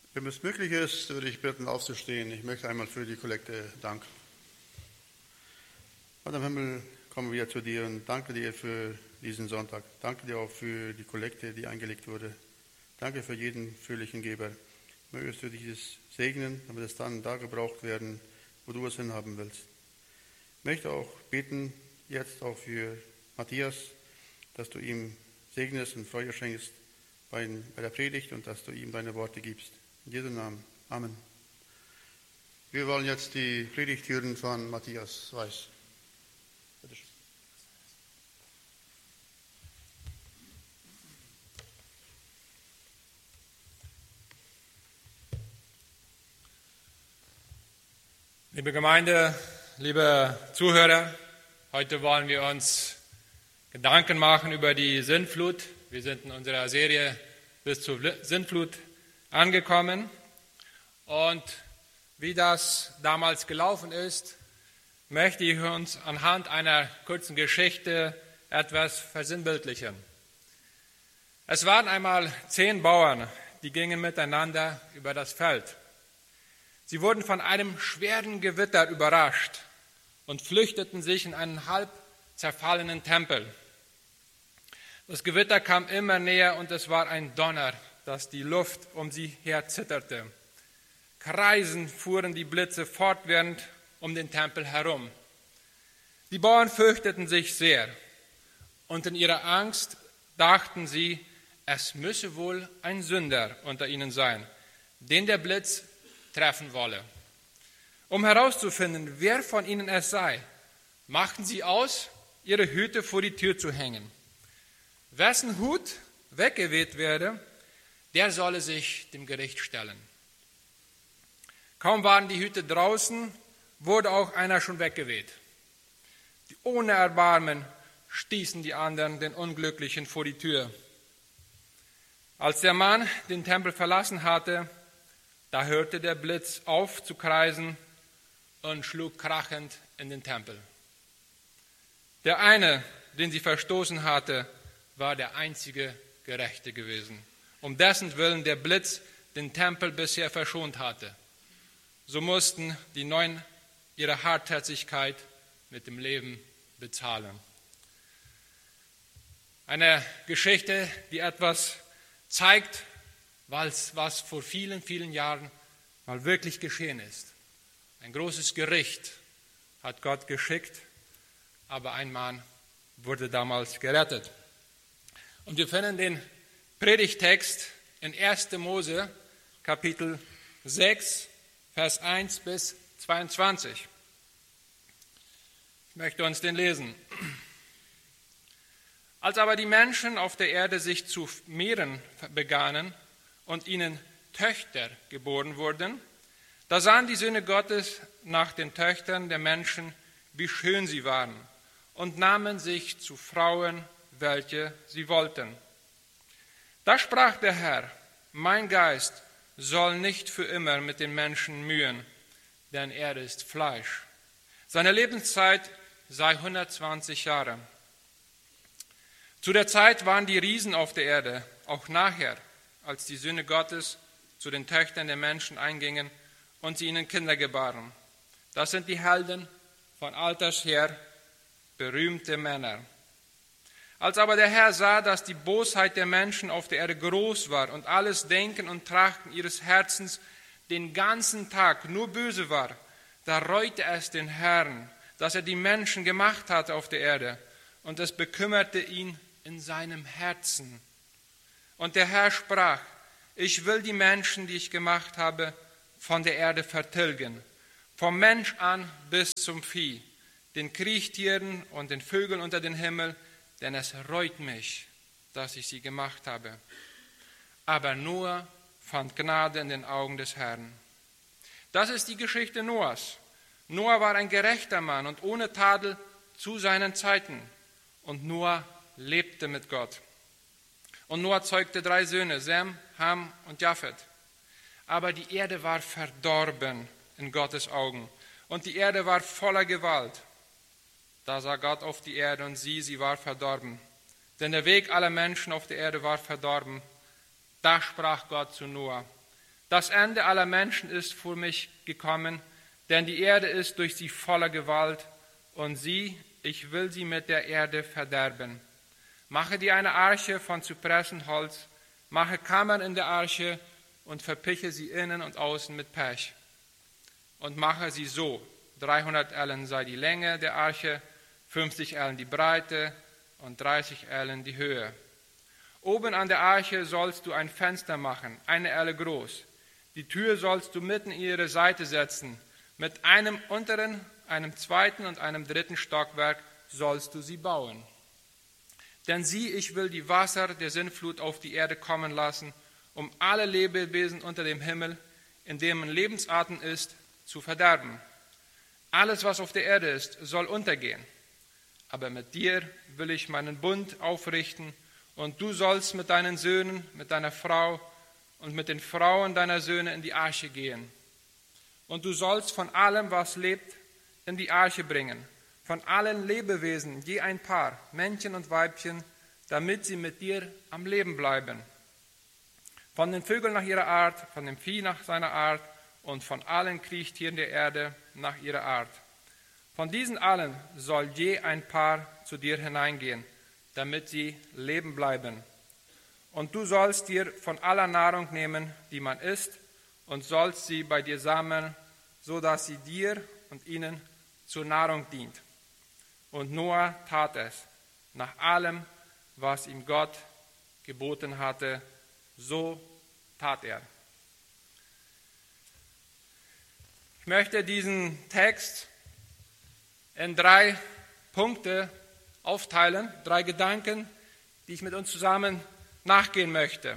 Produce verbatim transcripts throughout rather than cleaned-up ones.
Wenn es möglich ist, würde ich bitten, aufzustehen. Ich möchte einmal für die Kollekte danken. Vater im Himmel, kommen wir zu dir und danke dir für diesen Sonntag. Danke dir auch für die Kollekte, die eingelegt wurde. Danke für jeden fröhlichen Geber. Mögest du dieses segnen, damit es dann da gebraucht werden, wo du es hinhaben willst. Ich möchte auch beten, jetzt auch für Matthias, dass du ihm segnest und Freude schenkst bei der Predigt und dass du ihm deine Worte gibst. In Jesu Namen. Amen. Wir wollen jetzt die Predigt hören von Matthias Weiß. Bitte schön. Liebe Gemeinde, liebe Zuhörer, heute wollen wir uns Gedanken machen über die Sintflut. Wir sind in unserer Serie bis zur Sintflut angekommen. Und wie das damals gelaufen ist, möchte ich uns anhand einer kurzen Geschichte etwas versinnbildlichen. Es waren einmal zehn Bauern, die gingen miteinander über das Feld. Sie wurden von einem schweren Gewitter überrascht und flüchteten sich in einen halb zerfallenen Tempel. Das Gewitter kam immer näher und es war ein Donner, dass die Luft um sie her zitterte. Kreisend fuhren die Blitze fortwährend um den Tempel herum. Die Bauern fürchteten sich sehr und in ihrer Angst dachten sie, es müsse wohl ein Sünder unter ihnen sein, den der Blitz treffen wolle. Um herauszufinden, wer von ihnen es sei, machten sie aus, ihre Hüte vor die Tür zu hängen. Wessen Hut weggeweht werde, der solle sich dem Gericht stellen. Kaum waren die Hüte draußen, wurde auch einer schon weggeweht. Ohne Erbarmen stießen die anderen den Unglücklichen vor die Tür. Als der Mann den Tempel verlassen hatte, da hörte der Blitz auf zu kreisen und schlug krachend in den Tempel. Der eine, den sie verstoßen hatte, war der einzige Gerechte gewesen, um dessen Willen der Blitz den Tempel bisher verschont hatte. So mussten die Neun ihre Hartherzigkeit mit dem Leben bezahlen. Eine Geschichte, die etwas zeigt, was, was vor vielen, vielen Jahren mal wirklich geschehen ist. Ein großes Gericht hat Gott geschickt, aber ein Mann wurde damals gerettet. Und wir finden den Predigtext in erster Mose, Kapitel sechs, Vers eins bis zweiundzwanzig. Ich möchte uns den lesen. Als aber die Menschen auf der Erde sich zu mehren begannen und ihnen Töchter geboren wurden, da sahen die Söhne Gottes nach den Töchtern der Menschen, wie schön sie waren, und nahmen sich zu Frauen, welche sie wollten. Da sprach der Herr, mein Geist soll nicht für immer mit den Menschen mühen, denn er ist Fleisch. Seine Lebenszeit sei hundertzwanzig Jahre. Zu der Zeit waren die Riesen auf der Erde, auch nachher, als die Söhne Gottes zu den Töchtern der Menschen eingingen und sie ihnen Kinder gebaren. Das sind die Helden von alters her, berühmte Männer. Als aber der Herr sah, dass die Bosheit der Menschen auf der Erde groß war und alles Denken und Trachten ihres Herzens den ganzen Tag nur böse war, da reute es den Herrn, dass er die Menschen gemacht hatte auf der Erde, und es bekümmerte ihn in seinem Herzen. Und der Herr sprach, ich will die Menschen, die ich gemacht habe, von der Erde vertilgen, vom Mensch an bis zum Vieh, den Kriechtieren und den Vögeln unter den Himmel, denn es reut mich, dass ich sie gemacht habe. Aber Noah fand Gnade in den Augen des Herrn. Das ist die Geschichte Noahs. Noah war ein gerechter Mann und ohne Tadel zu seinen Zeiten. Und Noah lebte mit Gott. Und Noah zeugte drei Söhne, Sem, Ham und Japhet. Aber die Erde war verdorben in Gottes Augen und die Erde war voller Gewalt. Da sah Gott auf die Erde und sieh, sie war verdorben. Denn der Weg aller Menschen auf der Erde war verdorben. Da sprach Gott zu Noah, Das Ende aller Menschen ist vor mich gekommen, denn die Erde ist durch sie voller Gewalt, und sie, ich will sie mit der Erde verderben. Mache dir eine Arche von Zypressenholz, mache Kammern in der Arche und verpiche sie innen und außen mit Pech. Und mache sie so, dreihundert Ellen sei die Länge der Arche, fünfzig Ellen die Breite und dreißig Ellen die Höhe. Oben an der Arche sollst du ein Fenster machen, eine Elle groß. Die Tür sollst du mitten in ihre Seite setzen. Mit einem unteren, einem zweiten und einem dritten Stockwerk sollst du sie bauen. Denn sieh, ich will die Wasser der Sintflut auf die Erde kommen lassen, um alle Lebewesen unter dem Himmel, in denen Lebensatem ist, zu verderben. Alles, was auf der Erde ist, soll untergehen. Aber mit dir will ich meinen Bund aufrichten, und du sollst mit deinen Söhnen, mit deiner Frau und mit den Frauen deiner Söhne in die Arche gehen. Und du sollst von allem, was lebt, in die Arche bringen, von allen Lebewesen je ein Paar, Männchen und Weibchen, damit sie mit dir am Leben bleiben. Von den Vögeln nach ihrer Art, von dem Vieh nach seiner Art und von allen Kriechtieren der Erde nach ihrer Art. Von diesen allen soll je ein Paar zu dir hineingehen, damit sie leben bleiben. Und du sollst dir von aller Nahrung nehmen, die man isst, und sollst sie bei dir sammeln, so dass sie dir und ihnen zur Nahrung dient. Und Noah tat es, nach allem, was ihm Gott geboten hatte, so tat er. Ich möchte diesen Text in drei Punkte aufteilen, drei Gedanken, die ich mit uns zusammen nachgehen möchte.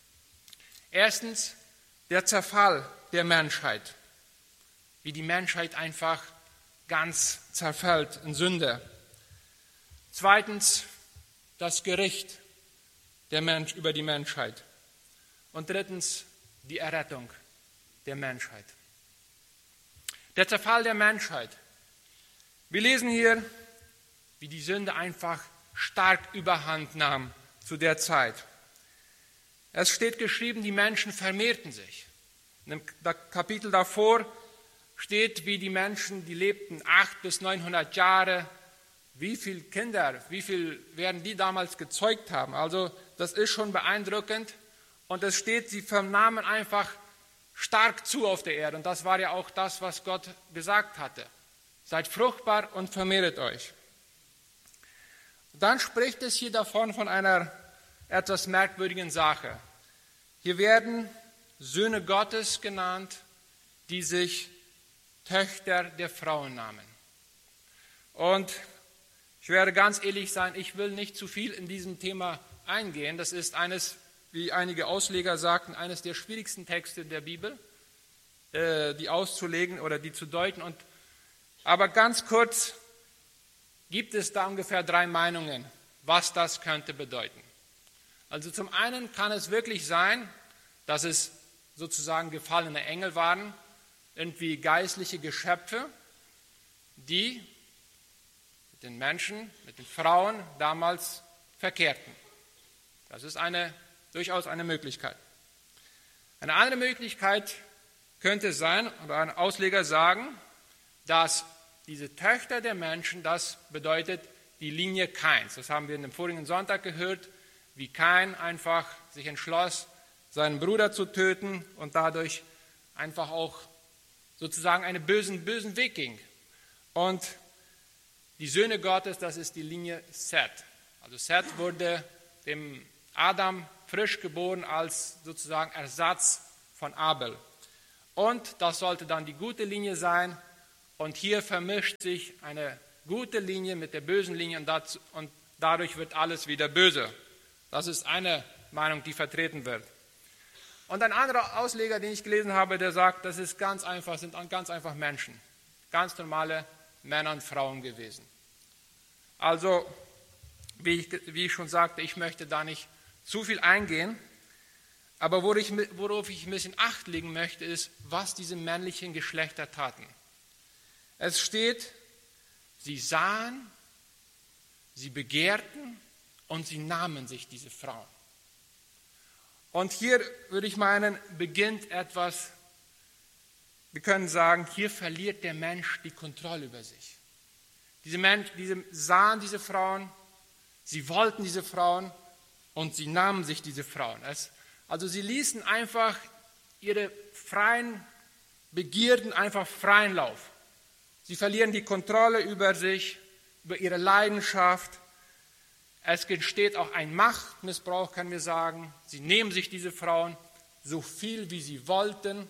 Erstens, der Zerfall der Menschheit, wie die Menschheit einfach ganz zerfällt in Sünde. Zweitens, das Gericht der Mensch über die Menschheit. Und drittens, die Errettung der Menschheit. Der Zerfall der Menschheit. Wir lesen hier, wie die Sünde einfach stark überhand nahm zu der Zeit. Es steht geschrieben, die Menschen vermehrten sich. In dem Kapitel davor steht, wie die Menschen, die lebten acht bis neunhundert Jahre, wie viele Kinder, wie viel werden die damals gezeugt haben. Also das ist schon beeindruckend. Und es steht, sie vernahmen einfach stark zu auf der Erde. Und das war ja auch das, was Gott gesagt hatte. Seid fruchtbar und vermehret euch. Dann spricht es hier davon von einer etwas merkwürdigen Sache. Hier werden Söhne Gottes genannt, die sich Töchter der Frauen nahmen. Und ich werde ganz ehrlich sein, ich will nicht zu viel in diesem Thema eingehen. Das ist eines, wie einige Ausleger sagten, eines der schwierigsten Texte der Bibel, äh, die auszulegen oder die zu deuten. Und, aber ganz kurz gibt es da ungefähr drei Meinungen, was das könnte bedeuten. Also zum einen kann es wirklich sein, dass es sozusagen gefallene Engel waren, irgendwie geistliche Geschöpfe, die mit den Menschen, mit den Frauen damals verkehrten. Das ist eine, durchaus eine Möglichkeit. Eine andere Möglichkeit könnte sein, oder ein Ausleger sagen, dass diese Töchter der Menschen, das bedeutet die Linie Kains. Das haben wir in dem vorigen Sonntag gehört, wie Kain einfach sich entschloss, seinen Bruder zu töten und dadurch einfach auch sozusagen einen bösen, bösen Weg ging. Und die Söhne Gottes, das ist die Linie Seth. Also Seth wurde dem Adam frisch geboren als sozusagen Ersatz von Abel. Und das sollte dann die gute Linie sein. Und hier vermischt sich eine gute Linie mit der bösen Linie und, dazu, und dadurch wird alles wieder böse. Das ist eine Meinung, die vertreten wird. Und ein anderer Ausleger, den ich gelesen habe, der sagt, das ist ganz einfach, sind ganz einfach Menschen. Ganz normale Männer und Frauen gewesen. Also, wie ich, wie ich schon sagte, ich möchte da nicht zu viel eingehen. Aber worauf ich, worauf ich ein bisschen Acht legen möchte, ist, was diese männlichen Geschlechter taten. Es steht, sie sahen, sie begehrten und sie nahmen sich diese Frauen. Und hier würde ich meinen, beginnt etwas, wir können sagen, hier verliert der Mensch die Kontrolle über sich. Diese Menschen, diese sahen diese Frauen, sie wollten diese Frauen und sie nahmen sich diese Frauen. Es, also sie ließen einfach ihre freien Begierden einfach freien Lauf. Sie verlieren die Kontrolle über sich, über ihre Leidenschaft. Es entsteht auch ein Machtmissbrauch, können wir sagen. Sie nehmen sich diese Frauen so viel, wie sie wollten.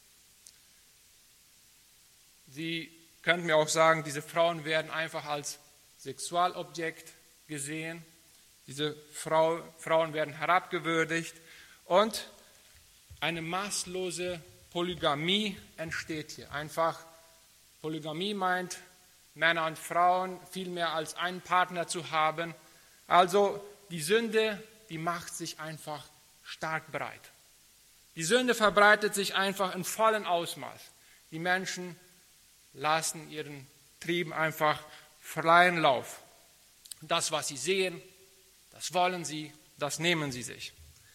Sie könnten mir auch sagen, diese Frauen werden einfach als Sexualobjekt gesehen. Diese Frau, Frauen werden herabgewürdigt und eine maßlose Polygamie entsteht hier. Einfach, Polygamie meint, Männer und Frauen viel mehr als einen Partner zu haben. Also die Sünde, die macht sich einfach stark breit. Die Sünde verbreitet sich einfach in vollem Ausmaß. Die Menschen lassen ihren Trieben einfach freien Lauf. Das, was sie sehen, das wollen sie, das nehmen sie sich.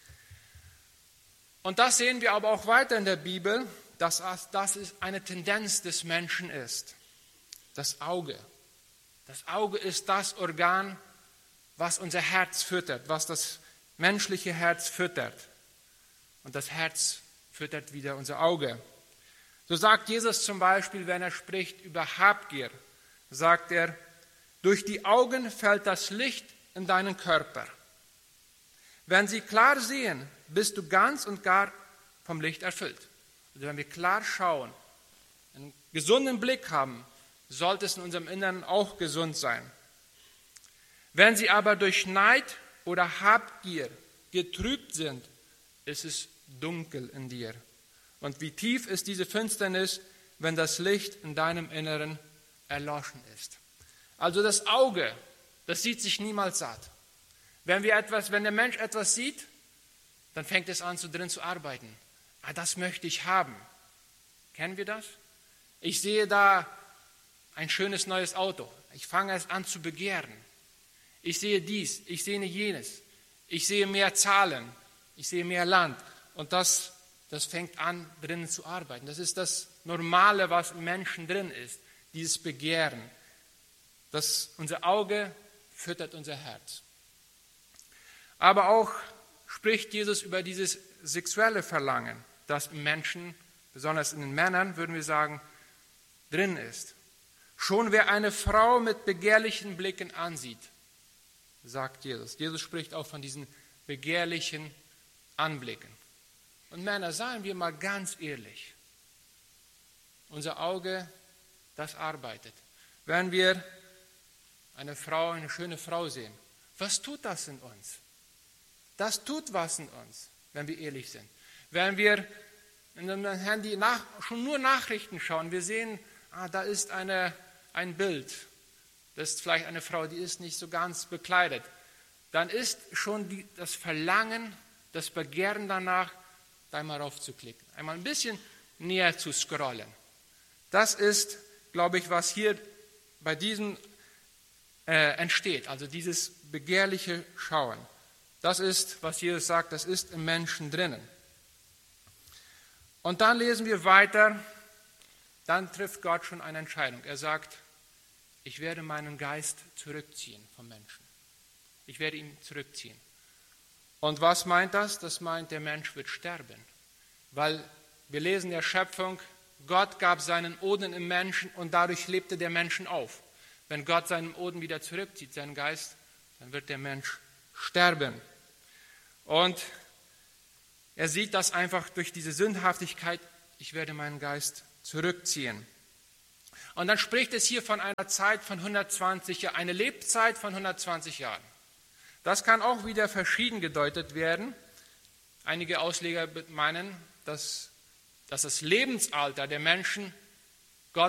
Und das sehen wir aber auch weiter in der Bibel, dass das eine Tendenz des Menschen ist. Das Auge. Das Auge ist das Organ, was unser Herz füttert, was das menschliche Herz füttert. Und das Herz füttert wieder unser Auge. So sagt Jesus zum Beispiel, wenn er spricht über Habgier, sagt er, durch die Augen fällt das Licht in deinen Körper. Wenn sie klar sehen, bist du ganz und gar vom Licht erfüllt. Also wenn wir klar schauen, einen gesunden Blick haben, sollte es in unserem Inneren auch gesund sein. Wenn sie aber durch Neid oder Habgier getrübt sind, ist es dunkel in dir. Und wie tief ist diese Finsternis, wenn das Licht in deinem Inneren erloschen ist. Also das Auge, das sieht sich niemals satt. Wenn wir etwas, wenn der Mensch etwas sieht, dann fängt es an, so drin zu arbeiten. Ah, das möchte ich haben. Kennen wir das? Ich sehe da ein schönes neues Auto. Ich fange es an zu begehren. Ich sehe dies, ich sehe jenes. Ich sehe mehr Zahlen, ich sehe mehr Land. Und das, das fängt an, drinnen zu arbeiten. Das ist das Normale, was im Menschen drin ist, dieses Begehren. Das, unser Auge füttert unser Herz. Aber auch spricht Jesus über dieses sexuelle Verlangen, das im Menschen, besonders in den Männern, würden wir sagen, drin ist. Schon wer eine Frau mit begehrlichen Blicken ansieht, sagt Jesus. Jesus spricht auch von diesen begehrlichen Anblicken. Und Männer, seien wir mal ganz ehrlich. Unser Auge, das arbeitet. Wenn wir eine Frau, eine schöne Frau sehen, was tut das in uns? Das tut was in uns, wenn wir ehrlich sind. Wenn wir in unserem Handy nach, schon nur Nachrichten schauen, wir sehen, ah, da ist eine, ein Bild, das ist vielleicht eine Frau, die ist nicht so ganz bekleidet, dann ist schon die, das Verlangen, das Begehren danach, da einmal raufzuklicken, einmal ein bisschen näher zu scrollen. Das ist, glaube ich, was hier bei diesem äh, entsteht, also dieses begehrliche Schauen. Das ist, was Jesus sagt, das ist im Menschen drinnen. Und dann lesen wir weiter, dann trifft Gott schon eine Entscheidung. Er sagt, ich werde meinen Geist zurückziehen vom Menschen. Ich werde ihn zurückziehen. Und was meint das? Das meint, der Mensch wird sterben. Weil wir lesen in der Schöpfung, Gott gab seinen Odem im Menschen und dadurch lebte der Mensch auf. Wenn Gott seinen Odem wieder zurückzieht, seinen Geist, dann wird der Mensch sterben. Und er sieht das einfach durch diese Sündhaftigkeit, ich werde meinen Geist zurückziehen. Und dann spricht es hier von einer Zeit von hundertzwanzig Jahren, eine Lebzeit von hundertzwanzig Jahren. Das kann auch wieder verschieden gedeutet werden. Einige Ausleger meinen, dass, dass das Lebensalter der Menschen